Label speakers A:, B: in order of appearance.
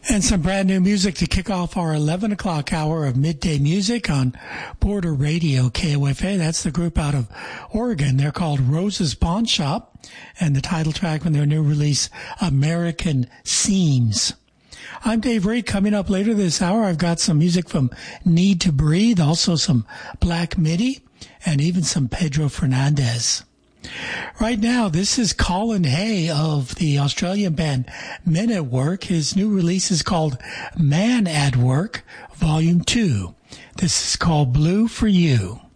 A: And some brand new music to kick off our 11 o'clock hour of midday music on Border Radio KOFA. That's the group out of Oregon. They're called Rose's Pawn Shop, and the title track from their new release, American Seams. I'm Dave Reed. Coming up later this hour, I've got some music from Need to Breathe, also some Black Midi, and even some Pedro Fernandez. Right now, this is Colin Hay of the Australian band Men at Work. His new release is called Man at Work, Volume 2. This is called Blue for You.